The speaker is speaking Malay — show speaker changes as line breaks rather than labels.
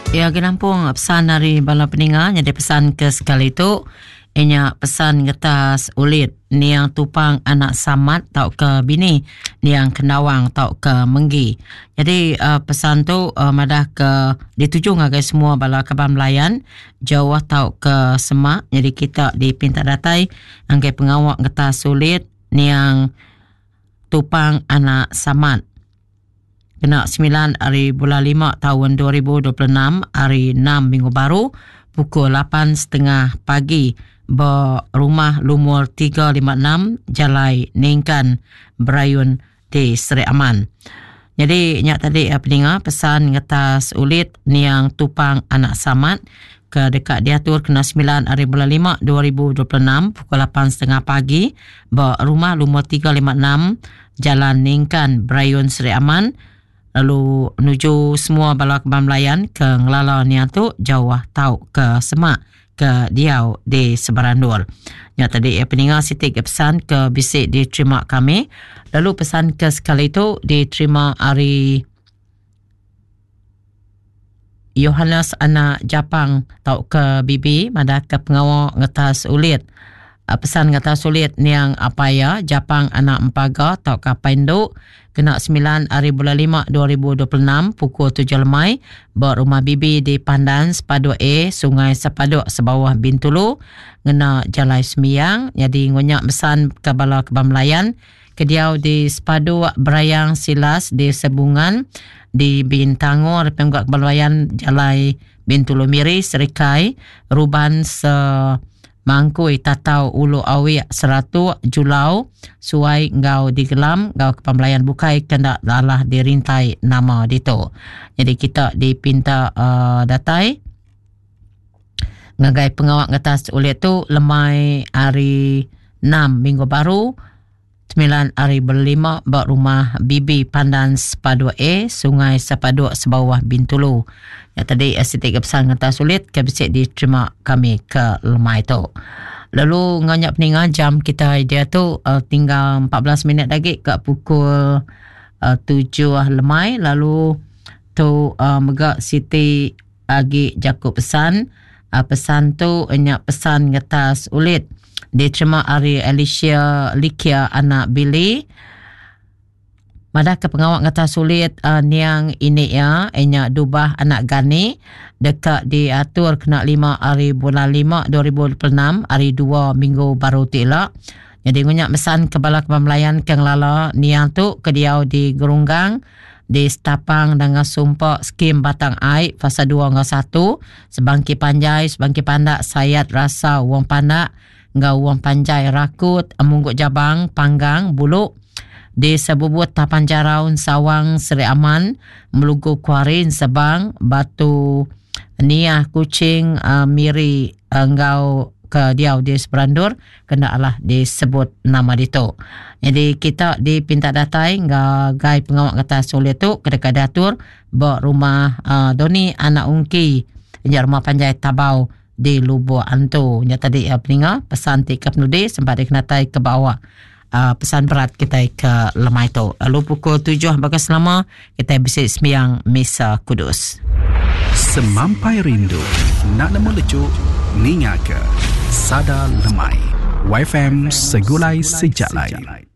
Ya, ginampung pesan dari bala pendengar. Jadi pesan ke sekali tu, inya pesan ngetas ulit ni yang tupang anak samat tau ke bini, ni yang kendawang tau ke menggi. Jadi pesan tu madah ke dituju ngagai semua bala kaban melayan Jawa tau ke semak. Jadi kita dipinta datai angkai pengawak ngetas ulit ni yang tupang anak samat. Kena 9 hari bulan 5 tahun 2026 hari 6 minggu baru pukul 8.30 pagi berumah lumur 356 Jalai Ningkan Berayun di Seri Aman. Jadi nyak tadi pendengar pesan ngetas ulit ni yang tupang anak samat ke dekat diatur kena 9 hari bulan 5 2026 pukul 8.30 pagi berumah lumur 356 Jalan Ningkan Berayun Seri Aman. Lalu menuju semua bala kaban melayan ke ngelala ni tu Jawa tau ke semak ke Diau di Sebarandur. Ya tadi pendengar sitik pesan ke bisik diterima kami. Lalu pesan ke sekali itu diterima hari Yohanes anak Japang tau ke Bibi madah ke pengawal ngetas ulit. Pesan ngetas ulit ni yang apa ya Japang anak empaga tau ke Penduk kena 9 hari bulan 5 2026 pukul 7 lemai berumah Bibi di Pandan Sepaduk A Sungai Sepaduk sebawah Bintulu ngena Jalai Semiyang. Jadi ngonyak pesan ke bala kaban melayan kediau di Sepaduk Berayang Silas di Sebungan di Bintangor penggak kaban melayan Jalai Bintulu Miri Serikai Ruban Mangkui Tatau Ulu Awi Seratu Julau Suai Ngau Digelam Ngau Kepamelayan Bukai Kendak lalah dirintai nama dito. Jadi kita dipinta datai ngagai pengawak ngetas ulit tu lemai hari 6 minggu baru 9 hari berlima berumah Bibi Pandan Sepaduk A Sungai Sepaduk sebawah Bintulu. Ya tadi sitik pesan ngetas ulit ke bisik diterima kami ke lemai tu. Lalu nganyak peninggal jam kita dia tu tinggal 14 minit lagi ke pukul 7 lemai. Lalu tu megak Siti Agi Jakub pesan. Pesan tu nyak pesan ngetas ulit diterima hari Alicia Likia anak Billy. Madah ke pengawak ngetas sulit niang ini ya enya dubah anak Gani dekat diatur kena 5 hari bulan 5 2026 hari 2 minggu baru tilak. Jadi ngunyak pesan ke bala kaban melayan kang lala niang tu ke diau di Gerunggang di Setapang dengan sumpak skim Batang Air fasa 2 dengan 1 sebangki panjai sebangki pandak sayat rasa uang pandak ngau uang panjai rakut mungguk jabang panggang buluk di Sebubut Tapan Jaraun Sawang Seri Aman Melugu Kuarin Sebang Batu Niah Kucing Miri ngau ke Diau di Seberandur kendaklah disebut nama dito. Jadi kita dipinta datai ngagai pengawak kata sulit tu ke dekat datur bawa rumah Doni anak ungki nya rumah panjai Tabau di Lubu Antu. Nya tadi peninga pesan tikap nudi sempat dikenatai ke bawah pesan berat kita ke lemai tu. Lalu pukul 7 bagas lama kita bisik sembiang Misa Kudus.
Semampai rindu nak nemu lecuk ninga ke Sada Lemai YFM Segulai Sejalai.